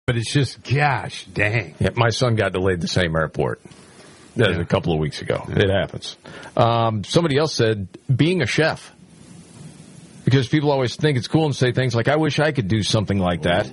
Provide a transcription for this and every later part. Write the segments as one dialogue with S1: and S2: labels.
S1: but it's just, gosh, dang.
S2: Yeah, my son got delayed the same airport a couple of weeks ago. Yeah. It happens. Somebody else said being a chef. Because people always think it's cool and say things like, I wish I could do something like that.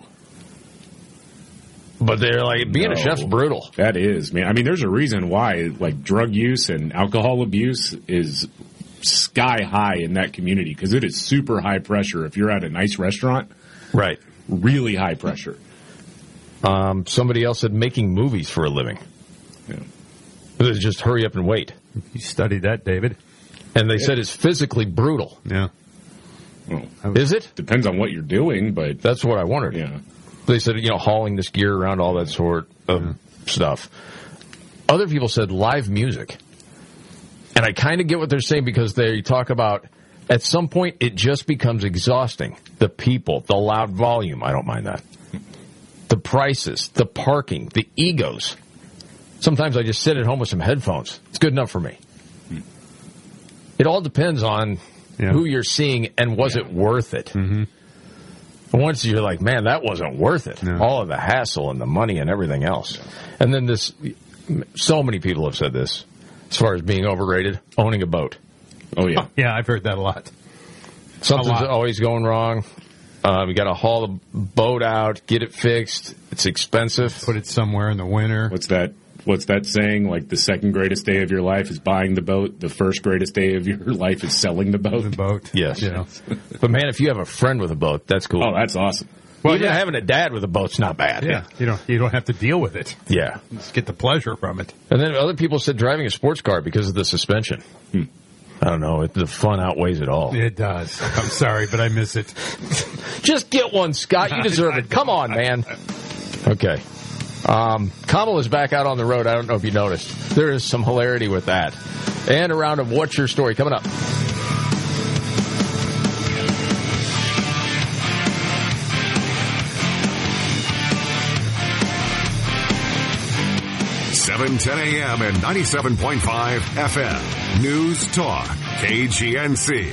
S2: But they're like, being a chef's brutal.
S3: That is, man. I mean, there's a reason why, like, drug use and alcohol abuse is sky high in that community, because it is super high pressure. If you're at a nice restaurant,
S2: right,
S3: really high pressure.
S2: Somebody else said making movies for a living. Yeah. Just hurry up and wait.
S1: You studied that, David.
S2: And they said it's physically brutal.
S1: Yeah.
S3: Well,
S2: is it?
S3: Depends on what you're doing, but
S2: that's what I wondered.
S3: Yeah.
S2: They said, hauling this gear around, all that sort of stuff. Other people said live music. And I kind of get what they're saying, because they talk about, at some point, it just becomes exhausting. The people, the loud volume, I don't mind that. The prices, the parking, the egos. Sometimes I just sit at home with some headphones. It's good enough for me. It all depends on who you're seeing and was it worth it.
S1: Mm-hmm.
S2: Once you're like, man, that wasn't worth it. No. All of the hassle and the money and everything else. And then so many people have said this, as far as being overrated, owning a boat.
S3: Oh, yeah.
S1: Yeah, I've heard that a lot.
S2: Something's always going wrong. You got to haul the boat out, get it fixed. It's expensive.
S1: Put it somewhere in the winter.
S3: What's that saying? Like, the second greatest day of your life is buying the boat. The first greatest day of your life is selling the boat.
S1: The boat.
S2: Yes. But, man, if you have a friend with a boat, that's cool.
S3: Oh, that's awesome.
S2: Well, even having a dad with a boat's not bad.
S1: Yeah. You don't have to deal with it.
S2: Yeah.
S1: Just get the pleasure from it.
S2: And then other people said driving a sports car because of the suspension. I don't know. The fun outweighs it all.
S1: It does. I'm sorry, but I miss it.
S2: Just get one, Scott. You deserve it. Come on, man. Okay. Kamala's back out on the road. I don't know if you noticed. There is some hilarity with that. And a round of What's Your Story coming up.
S4: (7:10 a.m. and 97.5 FM). News Talk, KGNC.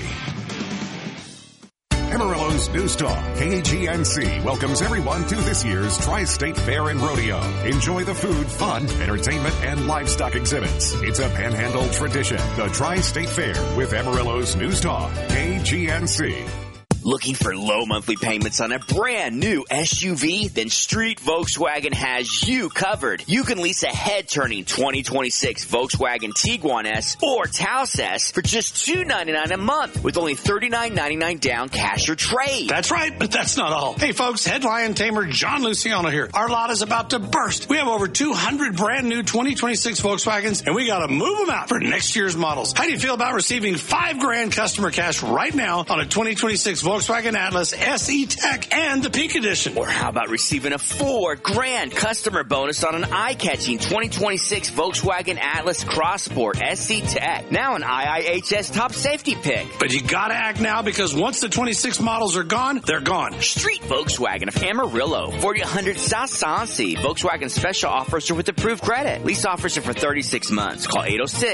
S4: Amarillo's News Talk, KGNC, welcomes everyone to this year's Tri-State Fair and Rodeo. Enjoy the food, fun, entertainment, and livestock exhibits. It's a Panhandle tradition. The Tri-State Fair with Amarillo's News Talk, KGNC.
S5: Looking for low monthly payments on a brand new SUV? Then Street Volkswagen has you covered. You can lease a head-turning 2026 Volkswagen Tiguan S or Taos S for just $299 a month with only $39.99 down cash or trade.
S6: That's right, but that's not all. Hey folks, Headline Tamer John Luciano here. Our lot is about to burst. We have over 200 brand new 2026 Volkswagens, and we gotta move them out for next year's models. How do you feel about receiving $5,000 customer cash right now on a 2026 Volkswagen Atlas SE Tech and the Peak Edition?
S5: Or how about receiving a $4,000 customer bonus on an eye-catching 2026 Volkswagen Atlas Crossport SE Tech, now an IIHS top safety pick?
S6: But you gotta act now, because once the 26 models are gone, they're gone.
S5: Street Volkswagen of Amarillo, 4000 South Sonsi. Volkswagen special offers are with approved credit. Lease offers are for 36 months. Call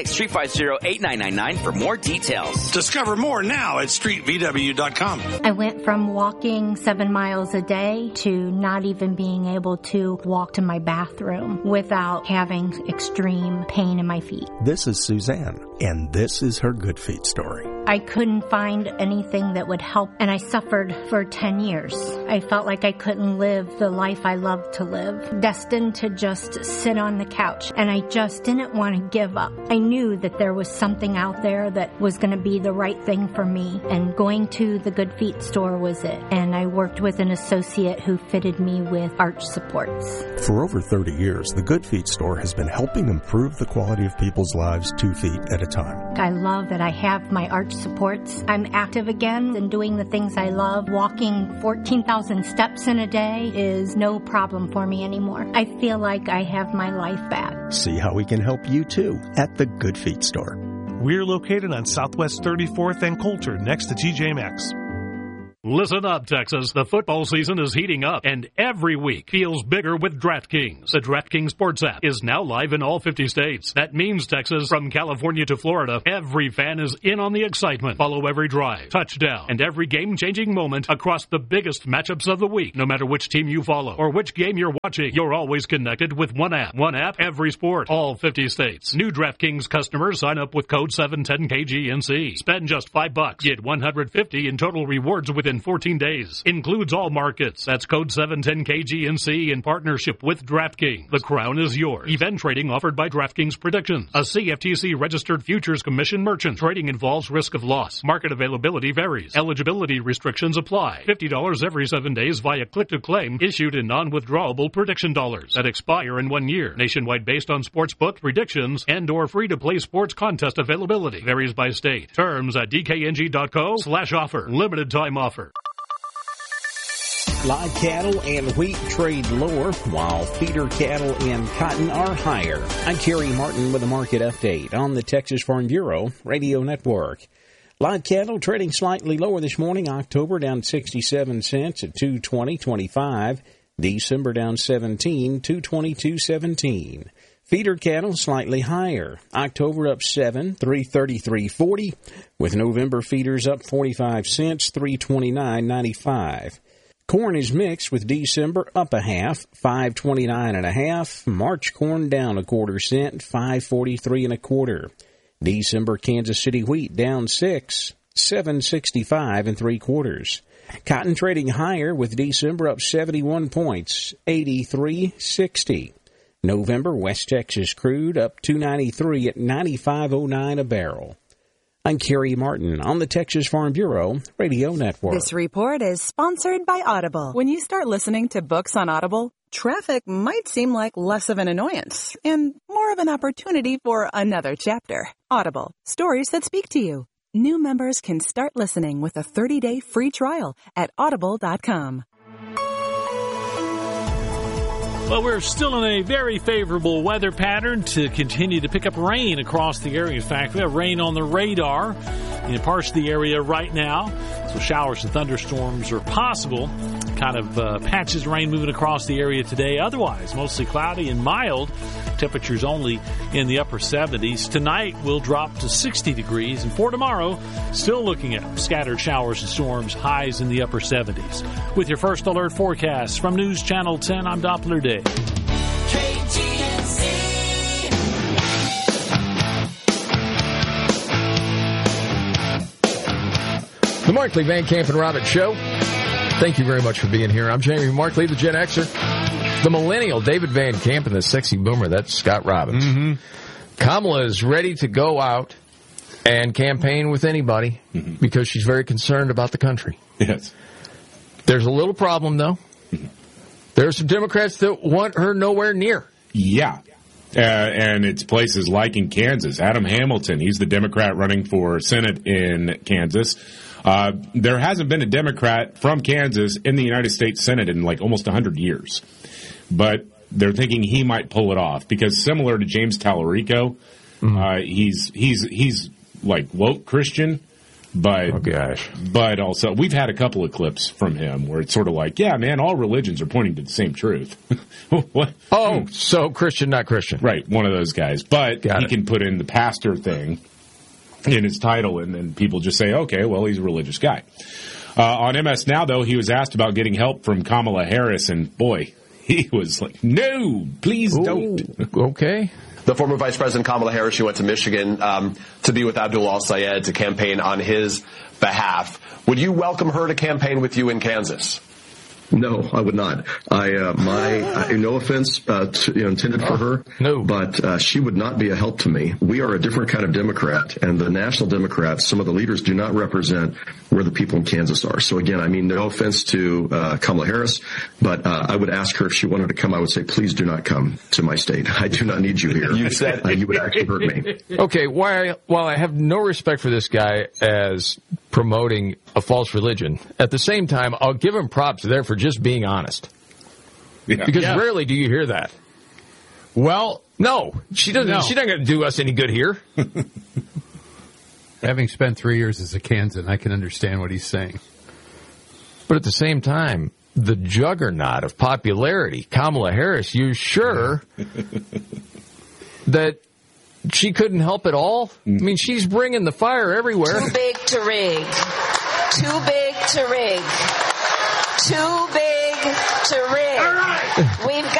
S5: 806-350-8999 for more details.
S6: Discover more now at streetvw.com.
S7: I went from walking 7 miles a day to not even being able to walk to my bathroom without having extreme pain in my feet.
S8: This is Suzanne, and this is her Good Feet story.
S7: I couldn't find anything that would help, and I suffered for 10 years. I felt like I couldn't live the life I loved to live, destined to just sit on the couch, and I just didn't want to give up. I knew that there was something out there that was going to be the right thing for me, and going to the Good Feet store was it. And I worked with an associate who fitted me with arch supports.
S8: For over 30 years, the Good Feet store has been helping improve the quality of people's lives 2 feet at a time.
S7: I love that I have my arch supports. I'm active again and doing the things I love. Walking 14,000 steps in a day is no problem for me anymore. I feel like I have my life back.
S8: See how we can help you too at the Good Feet store.
S9: We're located on Southwest 34th and Coulter, next to TJ Maxx. Listen up, Texas. The football season is heating up, and every week feels bigger with DraftKings. The DraftKings Sports app is now live in all 50 states. That means, Texas, from California to Florida, every fan is in on the excitement. Follow every drive, touchdown, and every game-changing moment across the biggest matchups of the week. No matter which team you follow or which game you're watching, you're always connected with one app. One app, every sport, all 50 states. New DraftKings customers sign up with code 710KGNC. Spend just $5. Get $150 in total rewards within 14 days. Includes all markets. That's code 710KGNC in partnership with DraftKings. The crown is yours. Event trading offered by DraftKings Predictions, a CFTC registered futures commission merchant. Trading involves risk of loss. Market availability varies. Eligibility restrictions apply. $50 every 7 days via click-to-claim issued in non-withdrawable prediction dollars that expire in 1 year. Nationwide based on sportsbook predictions and/or free-to-play sports contest availability. Varies by state. Terms at dkng.co/offer. Limited time offer.
S10: Live cattle and wheat trade lower, while feeder cattle and cotton are higher. I'm Kerry Martin with a market update on the Texas Farm Bureau Radio Network. Live cattle trading slightly lower this morning. October down 67 cents at $220.25. December down 17, $222.17. Feeder cattle slightly higher. October up 7, $333.40, with November feeders up 45 cents, $329.95. Corn is mixed with December up a half, $529.50. March corn down a quarter cent, $543.25. December Kansas City wheat down 6, $765 3/4. Cotton trading higher with December up 71 points, $83.60. November West Texas crude up $2.93 at $95.09 a barrel. I'm Kerry Martin on the Texas Farm Bureau Radio Network.
S11: This report is sponsored by Audible. When you start listening to books on Audible, traffic might seem like less of an annoyance and more of an opportunity for another chapter. Audible, stories that speak to you. New members can start listening with a 30-day free trial at audible.com.
S12: Well, we're still in a very favorable weather pattern to continue to pick up rain across the area. In fact, we have rain on the radar in parts of the area right now. So showers and thunderstorms are possible. Kind of patches of rain moving across the area today. Otherwise, mostly cloudy and mild. Temperatures only in the upper 70s. Tonight will drop to 60 degrees. And for tomorrow, still looking at scattered showers and storms, highs in the upper 70s. With your first alert forecast from News Channel 10, I'm Doppler Day.
S2: The Markley, Van Camp, and Robbins Show. Thank you very much for being here. I'm Jamie Markley, the Gen Xer. The millennial, David Van Camp, and the sexy boomer, that's Scott Robbins. Mm-hmm. Kamala is ready to go out and campaign with anybody because she's very concerned about the country.
S3: Yes.
S2: There's a little problem, though. There are some Democrats that want her nowhere near.
S3: Yeah. And it's places like in Kansas. Adam Hamilton, he's the Democrat running for Senate in Kansas. There hasn't been a Democrat from Kansas in the United States Senate in like almost 100 years. But they're thinking he might pull it off because similar to James Tallarico, he's like woke Christian, but also we've had a couple of clips from him where it's sort of like, yeah, man, all religions are pointing to the same truth. What?
S2: Oh, so Christian, not Christian.
S3: Right, one of those guys. But he can put in the pastor thing in his title, and then people just say, okay, well, he's a religious guy. On MS Now, though, he was asked about getting help from Kamala Harris, and boy, he was like, no, please don't.
S2: Okay.
S13: The former Vice President Kamala Harris, she went to Michigan to be with Abdul Al-Sayed to campaign on his behalf. Would you welcome her to campaign with you in Kansas?
S14: No, I would not. No offense, intended for her.
S2: No,
S14: but she would not be a help to me. We are a different kind of Democrat, and the national Democrats, some of the leaders do not represent where the people in Kansas are. So again, I mean, no offense to Kamala Harris, but I would ask her if she wanted to come. I would say, please do not come to my state. I do not need you here.
S13: You said
S14: you would actually hurt me.
S2: Okay, while I have no respect for this guy as promoting a false religion, at the same time, I'll give him props there for just being honest. Yeah. Because rarely do you hear that.
S1: Well,
S2: no, she doesn't. No. She's not going to do us any good here.
S1: Having spent 3 years as a Kansan, I can understand what he's saying.
S2: But at the same time, the juggernaut of popularity, Kamala Harris, you sure that she couldn't help it all? I mean, she's bringing the fire everywhere.
S15: Too big to rig. Too big to rig. Too big to rig. All right. We've got